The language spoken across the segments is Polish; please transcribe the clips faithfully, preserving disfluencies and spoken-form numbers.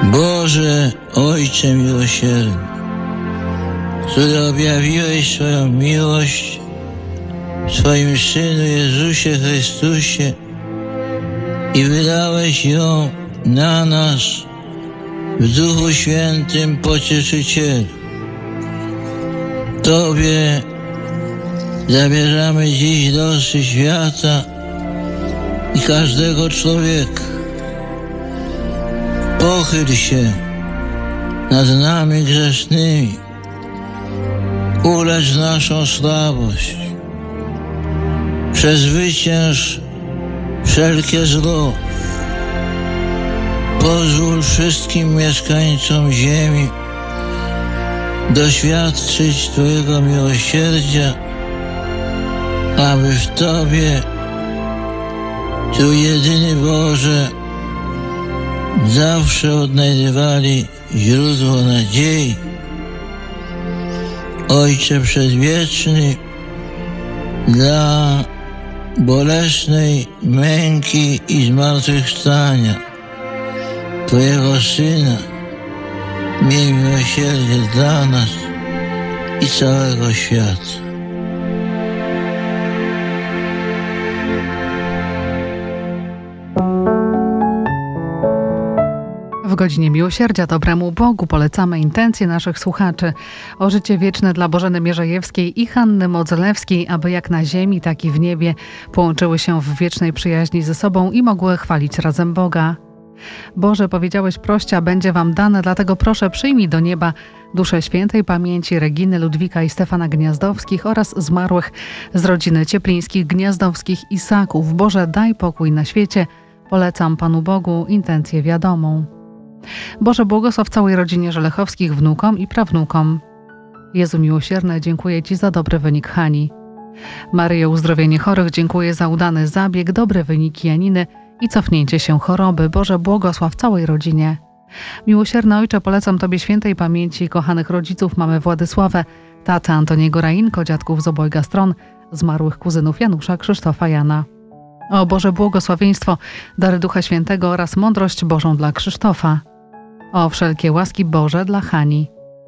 Boże, Ojcze miłosierny, który objawiłeś swoją miłość w swoim Synu Jezusie Chrystusie i wydałeś ją na nas w Duchu Świętym Pocieszycielu. Tobie zabierzamy dziś losy świata i każdego człowieka. Pochyl się nad nami grzesznymi, ulecz naszą słabość, przezwycięż wszelkie zło. Pozwól wszystkim mieszkańcom ziemi doświadczyć Twojego miłosierdzia, aby w Tobie, Tu jedyny Boże, zawsze odnajdywali źródło nadziei. Ojcze Przedwieczny, dla bolesnej męki i zmartwychwstania Twojego Syna, miej miłosierdzie dla nas i całego świata. W godzinie miłosierdzia dobremu Bogu polecamy intencje naszych słuchaczy o życie wieczne dla Bożeny Mierzejewskiej i Hanny Modzelewskiej, aby jak na ziemi, tak i w niebie połączyły się w wiecznej przyjaźni ze sobą i mogły chwalić razem Boga. Boże, powiedziałeś proście, a będzie wam dane, dlatego proszę przyjmij do nieba duszę świętej pamięci Reginy, Ludwika i Stefana Gniazdowskich oraz zmarłych z rodziny Cieplińskich, Gniazdowskich i Saków. Boże, daj pokój na świecie. Polecam Panu Bogu intencję wiadomą. Boże, błogosław całej rodzinie Żelechowskich, wnukom i prawnukom. Jezu miłosierny, dziękuję Ci za dobry wynik Hani. Maryjo, uzdrowienie chorych, dziękuję za udany zabieg, dobre wyniki Janiny i cofnięcie się choroby. Boże, błogosław całej rodzinie. Miłosierny Ojcze, polecam Tobie świętej pamięci kochanych rodziców, mamy Władysławę, tatę Antoniego Rainko, dziadków z obojga stron, zmarłych kuzynów Janusza, Krzysztofa, Jana. O Boże, błogosławieństwo, dary Ducha Świętego oraz mądrość Bożą dla Krzysztofa. O wszelkie łaski Boże dla Hani.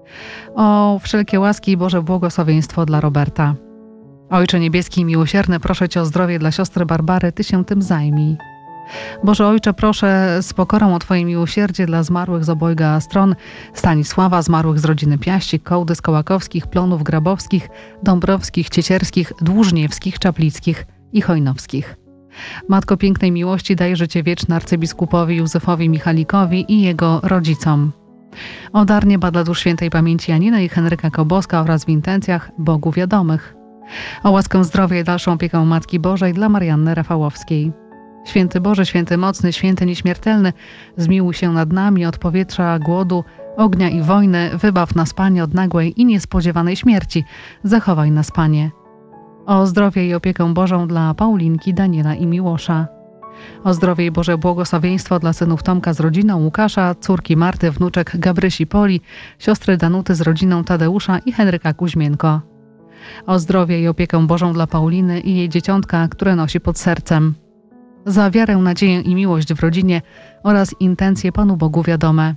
O wszelkie łaski Boże błogosławieństwo dla Roberta. Ojcze niebieski i miłosierny, proszę Cię o zdrowie dla siostry Barbary, Ty się tym zajmij. Boże Ojcze, proszę z pokorą o Twoje miłosierdzie dla zmarłych z obojga stron Stanisława, zmarłych z rodziny Piaścik, Kołdys, Kołakowskich, Plonów, Grabowskich, Dąbrowskich, Ciecierskich, Dłużniewskich, Czaplickich i Chojnowskich. Matko pięknej miłości, daj życie wieczne arcybiskupowi Józefowi Michalikowi i jego rodzicom. O dar nieba dla dusz świętej pamięci Janiny i Henryka Koboska oraz w intencjach Bogu wiadomych. O łaskę zdrowia i dalszą opiekę Matki Bożej dla Marianny Rafałowskiej. Święty Boże, święty mocny, święty nieśmiertelny, zmiłuj się nad nami od powietrza, głodu, ognia i wojny, wybaw nas, Panie, od nagłej i niespodziewanej śmierci. Zachowaj nas, Panie. O zdrowie i opiekę Bożą dla Paulinki, Daniela i Miłosza. O zdrowie i Boże błogosławieństwo dla synów Tomka z rodziną Łukasza, córki Marty, wnuczek Gabrysi Poli, siostry Danuty z rodziną Tadeusza i Henryka Kuźmienko. O zdrowie i opiekę Bożą dla Pauliny i jej dzieciątka, które nosi pod sercem. Za wiarę, nadzieję i miłość w rodzinie oraz intencje Panu Bogu wiadome.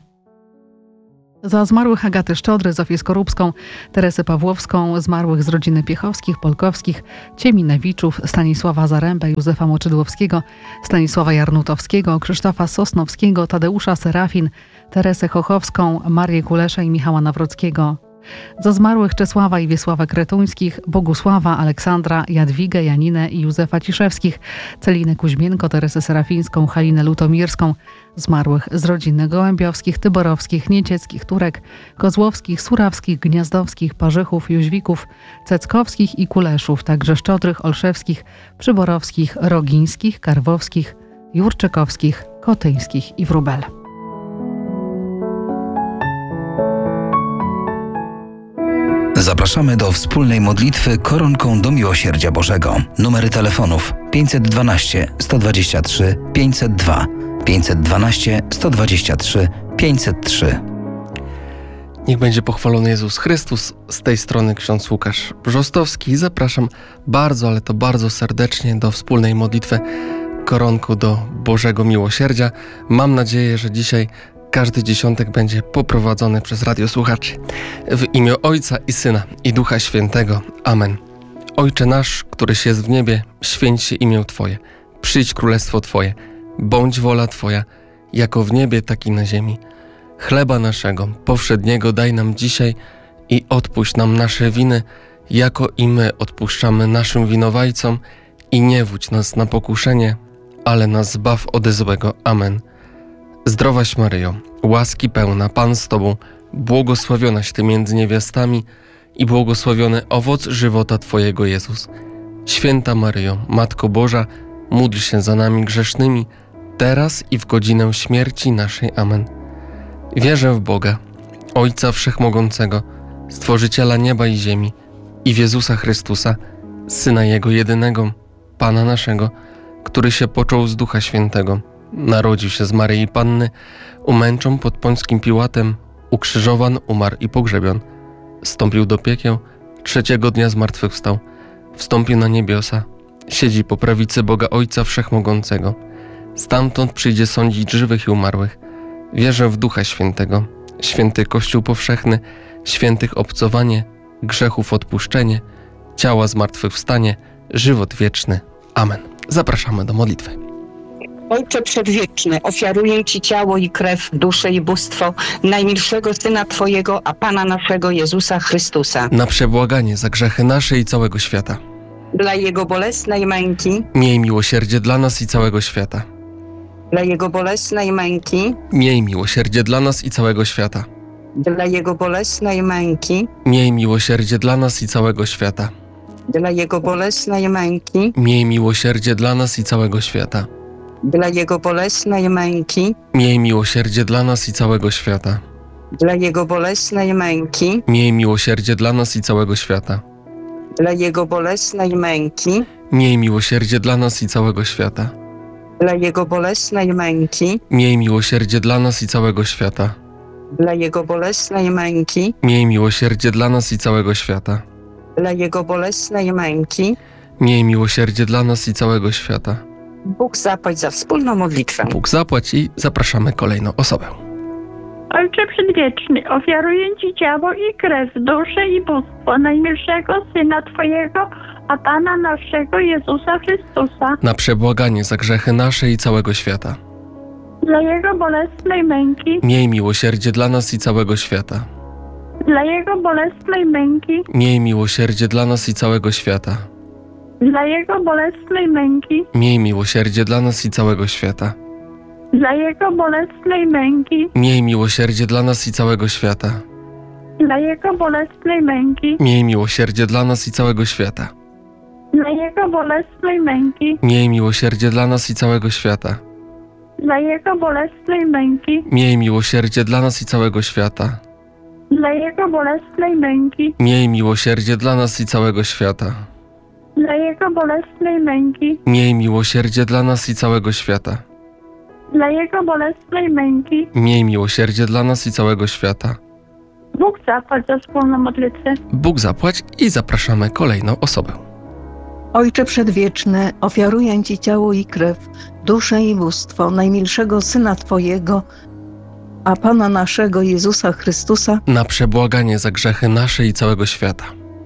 Za zmarłych Agaty Szczodry, Zofię Skorupską, Teresę Pawłowską, zmarłych z rodziny Piechowskich, Polkowskich, Cieminewiczów, Stanisława Zarębę, Józefa Moczydłowskiego, Stanisława Jarnutowskiego, Krzysztofa Sosnowskiego, Tadeusza Serafin, Teresę Chochowską, Marię Kuleszę i Michała Nawrockiego. Za zmarłych Czesława i Wiesława Kretuńskich, Bogusława, Aleksandra, Jadwigę, Janinę i Józefa Ciszewskich, Celinę Kuźmienko, Teresę Serafińską, Halinę Lutomirską, zmarłych z rodziny Gołębiowskich, Tyborowskich, Niecieckich, Turek, Kozłowskich, Surawskich, Gniazdowskich, Parzychów, Jóźwików, Ceckowskich i Kuleszów, także Szczodrych, Olszewskich, Przyborowskich, Rogińskich, Karwowskich, Jurczykowskich, Kotyńskich i Wróbel. Zapraszamy do wspólnej modlitwy koronką do Miłosierdzia Bożego. Numery telefonów pięćset dwanaście, sto dwadzieścia trzy, pięćset dwa, pięćset dwanaście, sto dwadzieścia trzy, pięćset trzy. Niech będzie pochwalony Jezus Chrystus. Z tej strony ksiądz Łukasz Brzostowski. Zapraszam bardzo, ale to bardzo serdecznie do wspólnej modlitwy koronką do Bożego Miłosierdzia. Mam nadzieję, że dzisiaj każdy dziesiątek będzie poprowadzony przez radiosłuchaczy. W imię Ojca i Syna i Ducha Świętego. Amen. Ojcze nasz, któryś jest w niebie, święć się imię Twoje. Przyjdź królestwo Twoje. Bądź wola Twoja, jako w niebie, tak i na ziemi. Chleba naszego powszedniego daj nam dzisiaj i odpuść nam nasze winy, jako i my odpuszczamy naszym winowajcom, i nie wódź nas na pokuszenie, ale nas zbaw ode złego. Amen. Zdrowaś Maryjo, łaski pełna, Pan z Tobą, błogosławionaś Ty między niewiastami i błogosławiony owoc żywota Twojego, Jezus. Święta Maryjo, Matko Boża, módl się za nami grzesznymi, teraz i w godzinę śmierci naszej. Amen. Wierzę w Boga, Ojca Wszechmogącego, Stworzyciela nieba i ziemi, i w Jezusa Chrystusa, Syna Jego jedynego, Pana naszego, który się począł z Ducha Świętego, narodził się z Maryi Panny, umęczon pod Pońskim Piłatem, ukrzyżowan, umarł i pogrzebion, wstąpił do piekieł, trzeciego dnia zmartwychwstał, wstąpił na niebiosa, siedzi po prawicy Boga Ojca Wszechmogącego, stamtąd przyjdzie sądzić żywych i umarłych. Wierzę w Ducha Świętego, święty Kościół powszechny, świętych obcowanie, grzechów odpuszczenie, ciała zmartwychwstanie, żywot wieczny. Amen. Zapraszamy do modlitwy. Ojcze Przedwieczny, ofiaruję Ci ciało i krew, duszę i bóstwo najmilszego Syna Twojego, a Pana naszego Jezusa Chrystusa. Na przebłaganie za grzechy nasze i całego świata. Dla Jego bolesnej męki, Miej miłosierdzie dla nas i całego świata. dla Jego bolesnej męki, Miej miłosierdzie dla nas i całego świata. dla Jego bolesnej męki, Miej miłosierdzie dla nas i całego świata. dla Jego bolesnej męki, Miej miłosierdzie dla nas i całego świata. dla Jego bolesnej męki, Miej miłosierdzie dla nas i całego świata. dla Jego bolesnej męki, Miej miłosierdzie dla nas i całego świata. dla Jego bolesnej męki, Miej miłosierdzie dla nas i całego świata. dla Jego bolesnej męki, Miej miłosierdzie dla nas i całego świata. dla Jego bolesnej męki, Miej miłosierdzie dla nas i całego świata. dla Jego bolesnej męki. Miej miłosierdzie dla nas i całego świata. Bóg zapłać za wspólną modlitwę. Bóg zapłać i zapraszamy kolejną osobę. Ojcze Przedwieczny, ofiaruję Ci ciało i krew, duszę i bóstwo najmilszego Syna Twojego, a Pana naszego Jezusa Chrystusa, Na przebłaganie za grzechy nasze i całego świata. dla Jego bolesnej męki, Miej miłosierdzie dla nas i całego świata. dla Jego bolesnej męki, Miej miłosierdzie dla nas i całego świata. dla Jego bolesnej męki, Miej miłosierdzie dla nas i całego świata. dla Jego bolesnej męki, Miej miłosierdzie dla nas i całego świata. dla Jego bolesnej męki, Miej miłosierdzie dla nas i całego świata. dla Jego bolesnej męki, Miej miłosierdzie dla nas i całego świata. dla Jego bolesnej męki, Miej miłosierdzie dla nas i całego świata. dla Jego bolesnej męki, Miej miłosierdzie dla nas i całego świata. dla Jego bolesnej męki, Miej miłosierdzie dla nas i całego świata. dla Jego bolesnej męki. Miej miłosierdzie dla nas i całego świata. Bóg zapłać za wspólną modlitwę. Bóg zapłać i zapraszamy kolejną osobę. Ojcze Przedwieczny, ofiaruję Ci ciało i krew, duszę i bóstwo najmilszego Syna Twojego, a Pana naszego Jezusa Chrystusa, Na przebłaganie za grzechy nasze i całego świata.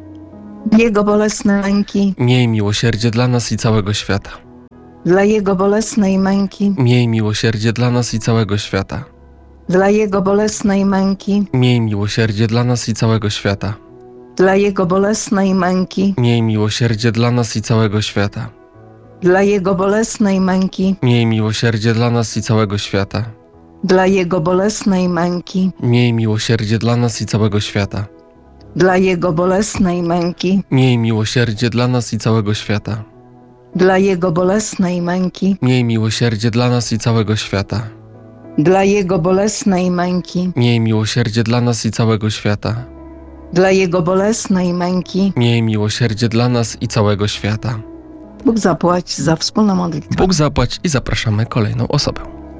Jego bolesnej męki, Miej miłosierdzie dla nas i całego świata. dla Jego bolesnej męki, Miej miłosierdzie dla nas i całego świata. dla Jego bolesnej męki, Miej miłosierdzie dla nas i całego świata. dla Jego bolesnej męki, Miej miłosierdzie dla nas i całego świata. dla Jego bolesnej męki, Miej miłosierdzie dla nas i całego świata. dla Jego bolesnej męki, Miej miłosierdzie dla nas i całego świata. dla Jego bolesnej męki, Miej miłosierdzie dla nas i całego świata. dla Jego bolesnej męki, Miej miłosierdzie dla nas i całego świata. dla Jego bolesnej męki, Miej miłosierdzie dla nas i całego świata. dla Jego bolesnej męki. Miej miłosierdzie dla nas i całego świata. Bóg zapłać za wspólną modlitwę. Bóg zapłać i zapraszamy kolejną osobę.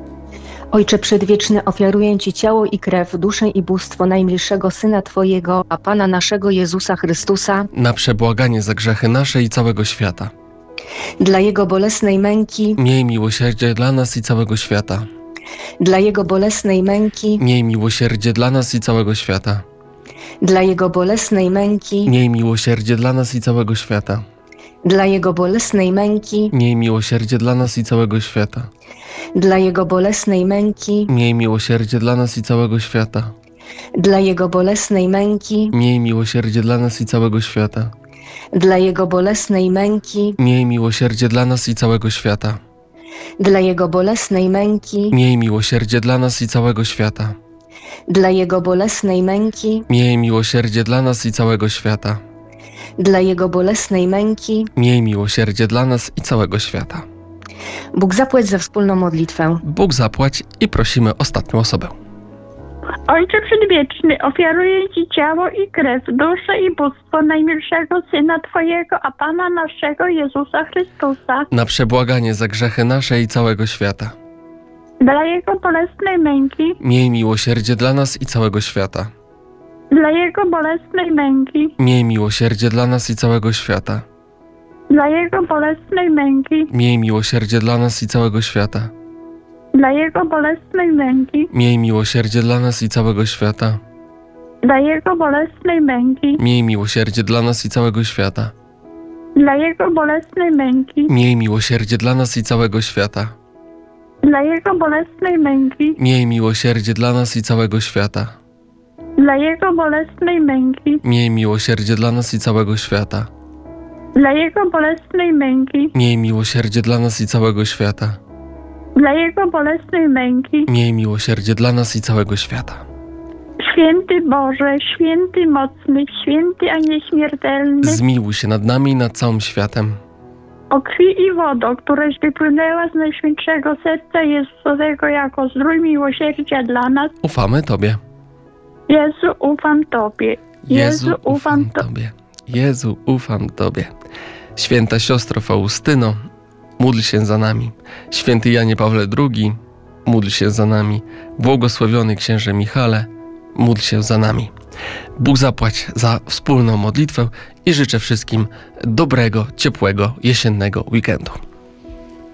Ojcze Przedwieczny, ofiaruję Ci ciało i krew, duszę i bóstwo najmilszego Syna Twojego, a Pana naszego Jezusa Chrystusa, Na przebłaganie za grzechy nasze i całego świata. dla Jego bolesnej męki, Miej miłosierdzie dla nas i całego świata. dla Jego bolesnej męki, Miej miłosierdzie dla nas i całego świata. dla Jego bolesnej męki, Miej miłosierdzie dla nas i całego świata. dla Jego bolesnej męki, Miej miłosierdzie dla nas i całego świata. dla Jego bolesnej męki, Miej miłosierdzie dla nas i całego świata. dla Jego bolesnej męki, Miej miłosierdzie dla nas i całego świata. dla Jego bolesnej męki, Miej miłosierdzie dla nas i całego świata. dla Jego bolesnej męki, Miej miłosierdzie dla nas i całego świata. dla Jego bolesnej męki, Miej miłosierdzie dla nas i całego świata. dla Jego bolesnej męki. Miej miłosierdzie dla nas i całego świata. Bóg zapłać za wspólną modlitwę. Bóg zapłać i prosimy ostatnią osobę. Ojcze Przedwieczny, ofiaruję Ci ciało i krew, duszę i bóstwo najmilszego Syna Twojego, a Pana naszego Jezusa Chrystusa, Na przebłaganie za grzechy nasze i całego świata. dla Jego bolesnej męki, Miej miłosierdzie dla nas i całego świata. dla Jego bolesnej męki, Miej miłosierdzie dla nas i całego świata. dla Jego bolesnej męki, Miej miłosierdzie dla nas i całego świata. dla Jego bolesnej męki, Miej miłosierdzie dla nas i całego świata. dla Jego bolesnej męki, Miej miłosierdzie dla nas i całego świata. dla Jego bolesnej męki, Miej miłosierdzie dla nas i całego świata. dla Jego bolesnej męki, Miej miłosierdzie dla nas i całego świata. dla Jego bolesnej męki, Miej miłosierdzie dla nas i całego świata. dla Jego bolesnej męki, Miej miłosierdzie dla nas i całego świata. dla Jego bolesnej męki. Miej miłosierdzie dla nas i całego świata. Święty Boże, święty mocny, święty a nieśmiertelny, Zmiłuj się nad nami i nad całym światem. o krwi i wodo, któraś wypłynęła z Najświętszego Serca Jezusowego jako zdrój miłosierdzia dla nas. Ufamy Tobie. Jezu, ufam Tobie. Jezu, ufam Tobie. Tobie. Jezu, ufam Tobie. Święta siostro Faustyno, módl się za nami. Święty Janie Pawle drugi, módl się za nami. Błogosławiony księże Michale, módl się za nami. Bóg zapłać za wspólną modlitwę i życzę wszystkim dobrego, ciepłego, jesiennego weekendu.